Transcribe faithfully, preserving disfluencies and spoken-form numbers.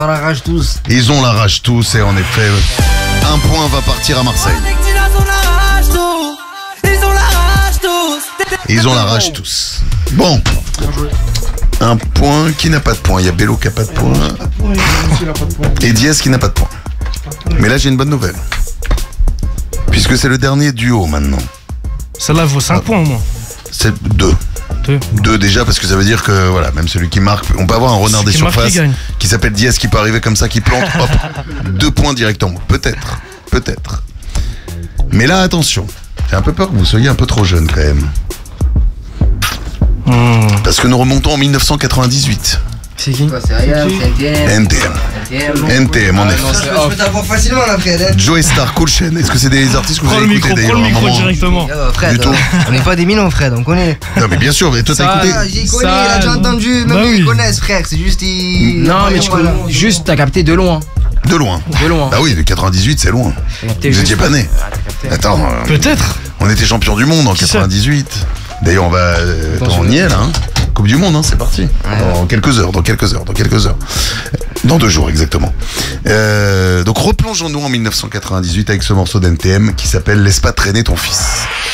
On la rage tous. Ils ont la rage tous et en effet, un point va partir à Marseille. Ils ont la rage tous. Bon. Un point qui n'a pas de point. Il y a Bello qui n'a pas de point. Et Diaz qui n'a pas de point. Mais là, j'ai une bonne nouvelle. Puisque c'est le dernier duo maintenant. Celle-là vaut cinq points au moins. C'est deux. Deux. Deux déjà, parce que ça veut dire que voilà, même celui qui marque, on peut avoir un renard des surfaces qui s'appelle Diaz qui peut arriver comme ça, qui plante, hop, deux points directement. Peut-être, peut-être. Mais là, attention, j'ai un peu peur que vous soyez un peu trop jeune quand même. Mmh. Parce que nous remontons en mille neuf cent quatre-vingt-dix-huit. C'est qui? C'est rien, c'est N T M. N T M, en effet. Je peux t'avoir facilement là, Fred. Joey Star, Cool Chain. Est-ce que c'est des artistes que vous Prends avez le écoutés micro, d'ailleurs prends le à un micro moment directement. Fred, Du tout. on n'est pas des millions, Fred, on connaît. Non, mais bien sûr, mais toi t'as Ça- écouté. Ah, j'ai connu, il Ça- a déjà entendu, même Bah ils oui. connaissent, frère, c'est juste ils. Non, mais tu Voilà. connais. Juste, t'as capté de loin. De loin. De loin. Bah oui, de quatre-vingt-dix-huit, c'est loin. T'as capté Vous juste- étiez pas né. Ah, t'as capté. Attends, euh, Peut-être. on était champion du monde en Qui ça quatre-vingt-dix-huit. D'ailleurs, on va. euh, Attention. on y est là, hein. Coupe du monde, hein, c'est parti. Dans quelques heures, dans quelques heures, dans quelques heures. Dans deux jours, exactement. Euh, donc replongeons-nous en mille neuf cent quatre-vingt-dix-huit avec ce morceau d'N T M qui s'appelle Laisse pas traîner ton fils.